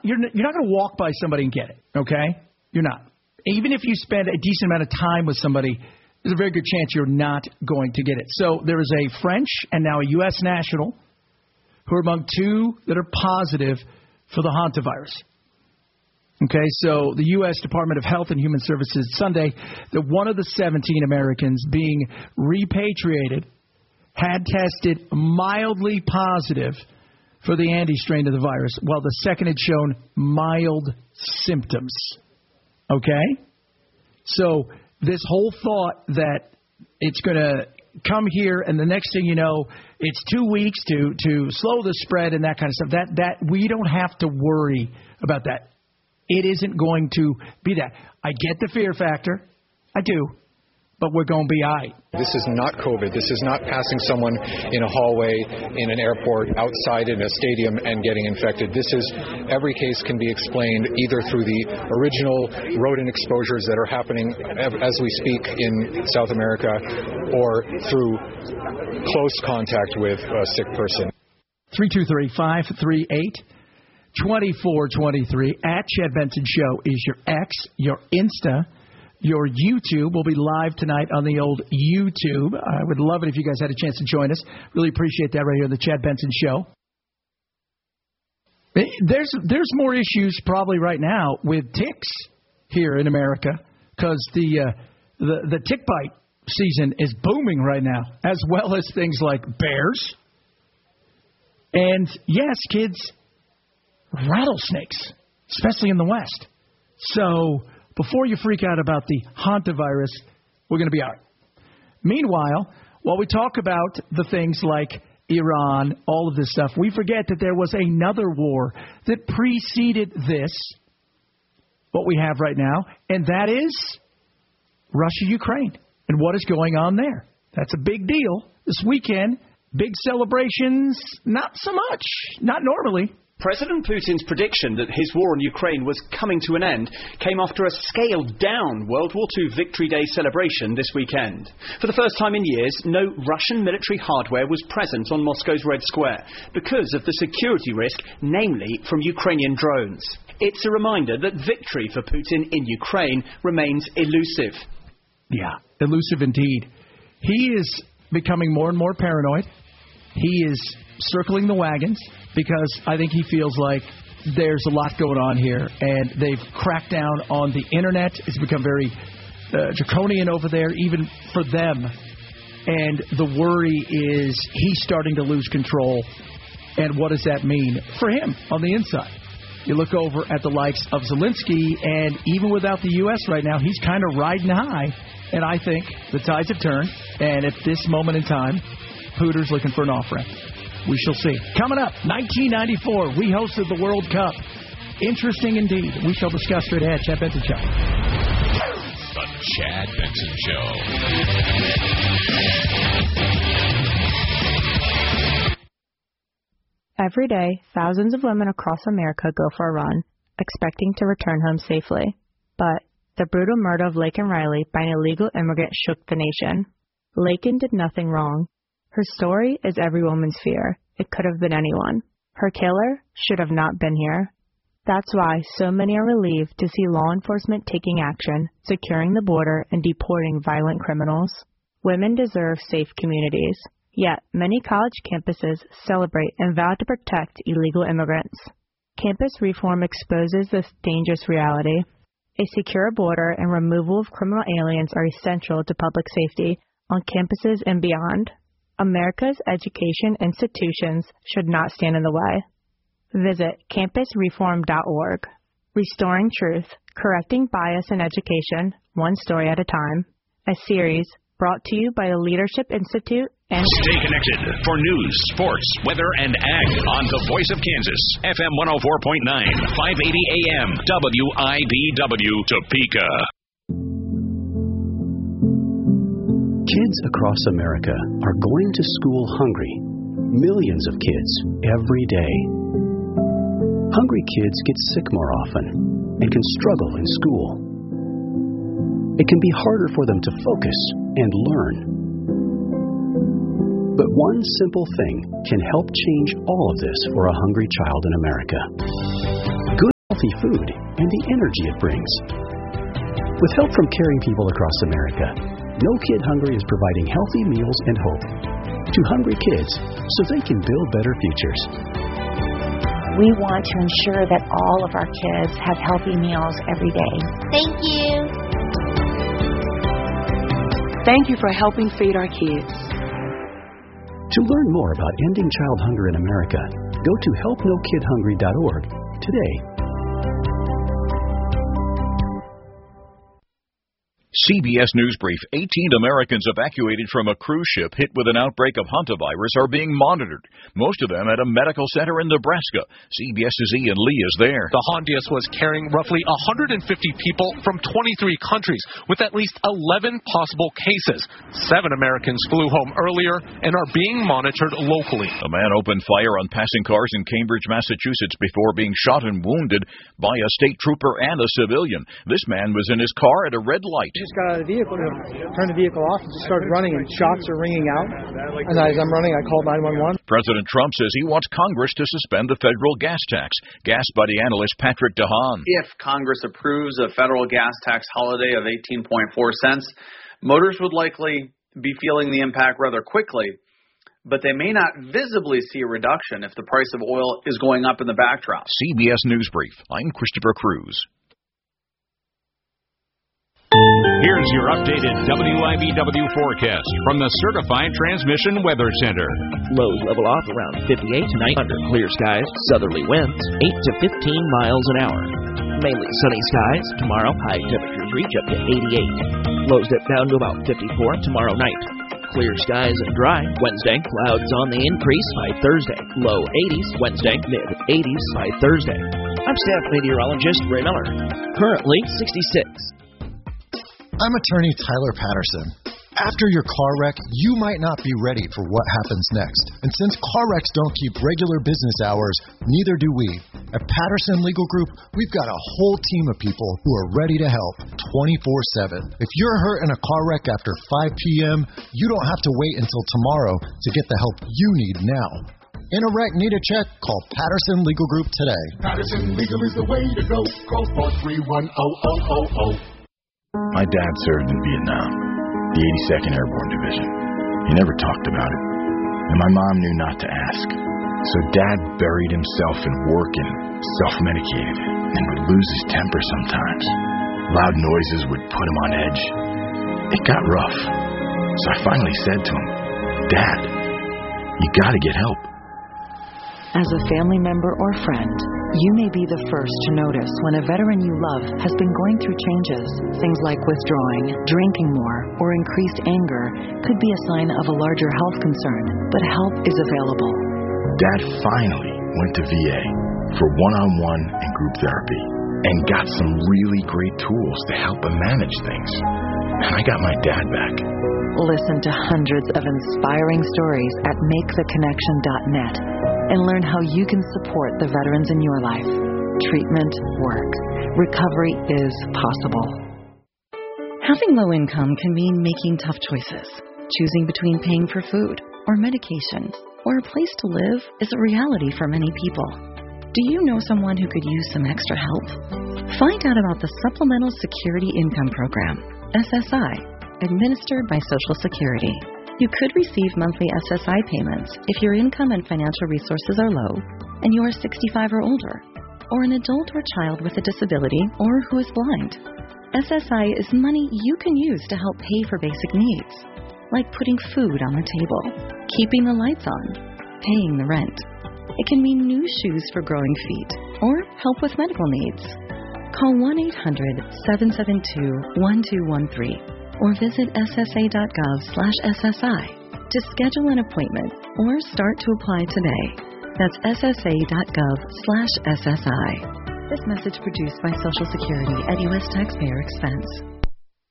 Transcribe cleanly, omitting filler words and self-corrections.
you're not going to walk by somebody and get it, okay? You're not. Even if you spend a decent amount of time with somebody, there's a very good chance you're not going to get it. So there is a French and now a U.S. national who are among two that are positive for the hantavirus. Okay, so the U.S. Department of Health and Human Services Sunday that one of the 17 Americans being repatriated had tested mildly positive for the Andes strain of the virus, while the second had shown mild symptoms. Okay? So this whole thought that it's going to come here and the next thing you know, it's 2 weeks to slow the spread and that kind of stuff, that we don't have to worry about that. It isn't going to be that. I get the fear factor. I do. But we're going to be all right. This is not COVID. This is not passing someone in a hallway, in an airport, outside in a stadium and getting infected. This is, every case can be explained either through the original rodent exposures that are happening as we speak in South America or through close contact with a sick person. 323-538-2423 at Chad Benson Show is your X, your Insta. Your YouTube will be live tonight on the old YouTube. I would love it if you guys had a chance to join us. Really appreciate that right here on the Chad Benson Show. There's more issues probably right now with ticks here in America because the tick bite season is booming right now, as well as things like bears. And, yes, kids, rattlesnakes, especially in the West. So before you freak out about the hantavirus, we're going to be all right. Meanwhile, while we talk about the things like Iran, all of this stuff, we forget that there was another war that preceded this, what we have right now, and that is Russia-Ukraine and what is going on there. That's a big deal. This weekend, big celebrations, not so much, not normally. President Putin's prediction that his war on Ukraine was coming to an end came after a scaled-down World War II Victory Day celebration this weekend. For the first time in years, no Russian military hardware was present on Moscow's Red Square because of the security risk, namely from Ukrainian drones. It's a reminder that victory for Putin in Ukraine remains elusive. Yeah, elusive indeed. He is becoming more and more paranoid. He is circling the wagons because I think he feels like there's a lot going on here, and they've cracked down on the Internet. It's become very draconian over there, even for them. And the worry is he's starting to lose control. And what does that mean for him on the inside? You look over at the likes of Zelensky, and even without the U.S. right now, he's kind of riding high. And I think the tides have turned, and at this moment in time, Hooters looking for an off-ramp. We shall see. Coming up, 1994, we hosted the World Cup. Interesting indeed. We shall discuss straight ahead. Chad Benson Show. The Chad Benson Show. Every day, thousands of women across America go for a run, expecting to return home safely. But the brutal murder of Laken Riley by an illegal immigrant shook the nation. Laken did nothing wrong. Her story is every woman's fear. It could have been anyone. Her killer should have not been here. That's why so many are relieved to see law enforcement taking action, securing the border, and deporting violent criminals. Women deserve safe communities. Yet, many college campuses celebrate and vow to protect illegal immigrants. Campus reform exposes this dangerous reality. A secure border and removal of criminal aliens are essential to public safety on campuses and beyond. America's education institutions should not stand in the way. Visit campusreform.org. Restoring Truth, Correcting Bias in Education, One Story at a Time. A series brought to you by the Leadership Institute and... Stay connected for news, sports, weather, and ag on the Voice of Kansas, FM 104.9, 580 AM, WIBW, Topeka. Kids across America are going to school hungry. Millions of kids every day. Hungry kids get sick more often and can struggle in school. It can be harder for them to focus and learn. But one simple thing can help change all of this for a hungry child in America. healthy food and the energy it brings. With help from caring people across America, No Kid Hungry is providing healthy meals and hope to hungry kids so they can build better futures. We want to ensure that all of our kids have healthy meals every day. Thank you. Thank you for helping feed our kids. To learn more about ending child hunger in America, go to helpnokidhungry.org today. CBS News Brief. 18 Americans evacuated from a cruise ship hit with an outbreak of hantavirus are being monitored, most of them at a medical center in Nebraska. CBS's Ian Lee is there. The Hondias was carrying roughly 150 people from 23 countries, with at least 11 possible cases. 7 Americans flew home earlier and are being monitored locally. A man opened fire on passing cars in Cambridge, Massachusetts before being shot and wounded by a state trooper and a civilian. This man was in his car at a red light. Just got out of the vehicle, turned the vehicle off, and just started running, and shots are ringing out. And as I'm running, I called 911. President Trump says he wants Congress to suspend the federal gas tax. Gas buddy analyst Patrick DeHaan. If Congress approves a federal gas tax holiday of 18.4 cents, motorists would likely be feeling the impact rather quickly, but they may not visibly see a reduction if the price of oil is going up in the backdrop. CBS News Brief. I'm Christopher Cruz. Here's your updated WIBW forecast from the Certified Transmission Weather Center. Lows level off around 58 tonight under clear skies, southerly winds 8 to 15 miles an hour. Mainly sunny skies. Tomorrow, high temperatures reach up to 88. Lows dip down to about 54 tomorrow night. Clear skies and dry. Wednesday, clouds on the increase by Thursday. Low 80s Wednesday, mid 80s by Thursday. I'm staff meteorologist Ray Miller. Currently 66. I'm attorney Tyler Patterson. After your car wreck, you might not be ready for what happens next. And since car wrecks don't keep regular business hours, neither do we. At Patterson Legal Group, we've got a whole team of people who are ready to help 24/7. If you're hurt in a car wreck after 5 p.m., you don't have to wait until tomorrow to get the help you need now. In a wreck, need a check? Call Patterson Legal Group today. Patterson Legal is the way to go. Call 431-0000. My dad served in Vietnam, the 82nd Airborne Division. He never talked about it, and my mom knew not to ask. So Dad buried himself in work and self-medicated, and would lose his temper sometimes. Loud noises would put him on edge. It got rough, so I finally said to him, Dad, you gotta get help. As a family member or friend, you may be the first to notice when a veteran you love has been going through changes. Things like withdrawing, drinking more, or increased anger could be a sign of a larger health concern, but help is available. Dad finally went to VA for one-on-one and group therapy and got some really great tools to help him manage things. And I got my dad back. Listen to hundreds of inspiring stories at MakeTheConnection.net and learn how you can support the veterans in your life. Treatment works. Recovery is possible. Having low income can mean making tough choices. Choosing between paying for food or medication or a place to live is a reality for many people. Do you know someone who could use some extra help? Find out about the Supplemental Security Income Program, SSI, administered by Social Security. You could receive monthly SSI payments if your income and financial resources are low and you are 65 or older, or an adult or child with a disability or who is blind. SSI is money you can use to help pay for basic needs, like putting food on the table, keeping the lights on, paying the rent. It can mean new shoes for growing feet or help with medical needs. Call 1-800-772-1213 or visit ssa.gov/SSI to schedule an appointment or start to apply today. That's ssa.gov/SSI. This message produced by Social Security at U.S. taxpayer expense.